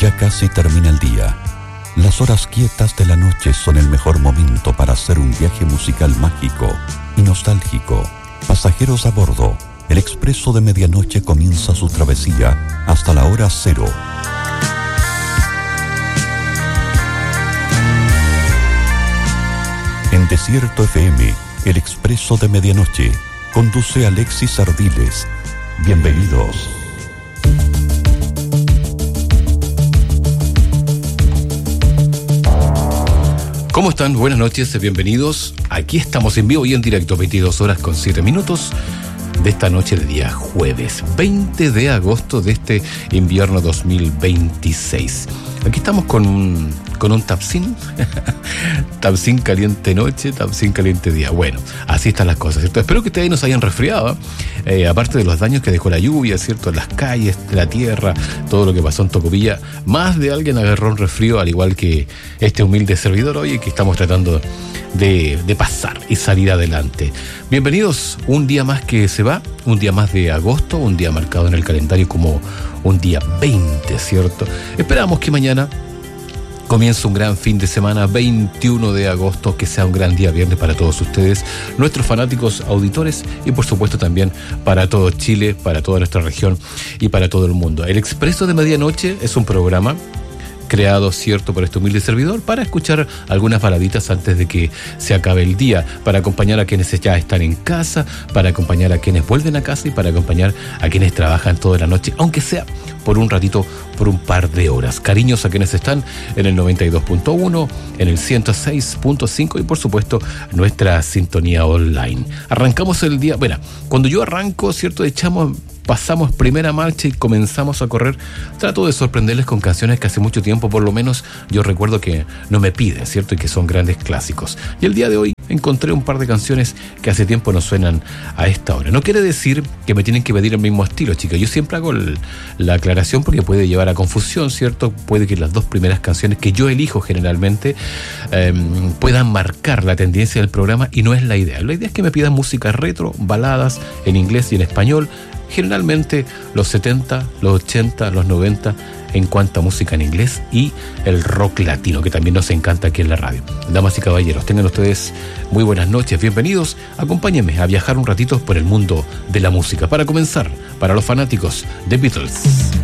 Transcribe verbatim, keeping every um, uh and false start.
Ya casi termina el día. Las horas quietas de la noche son el mejor momento para hacer un viaje musical mágico y nostálgico. Pasajeros a bordo, el expreso de medianoche comienza su travesía hasta la hora cero. En Desierto F M, el expreso de medianoche, conduce Alexis Ardiles. Bienvenidos. ¿Cómo están? Buenas noches, bienvenidos. Aquí estamos en vivo y en directo, veintidós horas con siete minutos de esta noche de día jueves, veinte de agosto de este invierno dos mil veintiséis. Aquí estamos con un, con un tapsin, tapsin caliente noche, tapsin caliente día. Bueno, así están las cosas, ¿cierto? Espero que ustedes no se hayan resfriado, eh, aparte de los daños que dejó la lluvia, ¿cierto? En las calles, la tierra, todo lo que pasó en Tocopilla. Más de alguien agarró un resfrío, al igual que este humilde servidor hoy, que estamos tratando de, de pasar y salir adelante. Bienvenidos, un día más que se va, un día más de agosto, un día marcado en el calendario como un día veinte, ¿cierto? Esperamos que mañana comience un gran fin de semana, veintiuno de agosto, que sea un gran día viernes para todos ustedes, nuestros fanáticos auditores y por supuesto también para todo Chile, para toda nuestra región y para todo el mundo. El Expreso de Medianoche es un programa creado, cierto, por este humilde servidor para escuchar algunas baladitas antes de que se acabe el día, para acompañar a quienes ya están en casa, para acompañar a quienes vuelven a casa y para acompañar a quienes trabajan toda la noche, aunque sea por un ratito, por un par de horas. Cariños a quienes están en el noventa y dos punto uno, en el ciento seis punto cinco y por supuesto nuestra sintonía online. Arrancamos el día, bueno, cuando yo arranco, cierto, echamos... pasamos primera marcha y comenzamos a correr, trato de sorprenderles con canciones que hace mucho tiempo, por lo menos, yo recuerdo que no me piden, ¿cierto? Y que son grandes clásicos. Y el día de hoy encontré un par de canciones que hace tiempo no suenan a esta hora. No quiere decir que me tienen que pedir el mismo estilo, chicos. Yo siempre hago el, la aclaración porque puede llevar a confusión, ¿cierto? Puede que las dos primeras canciones que yo elijo generalmente eh, puedan marcar la tendencia del programa y no es la idea. La idea es que me pidan música retro, baladas en inglés y en español, generalmente los setenta, los ochenta, los noventa en cuanto a música en inglés y el rock latino, que también nos encanta aquí en la radio. Damas y caballeros, tengan ustedes muy buenas noches, bienvenidos. Acompáñenme a viajar un ratito por el mundo de la música. Para comenzar, para los fanáticos de Beatles.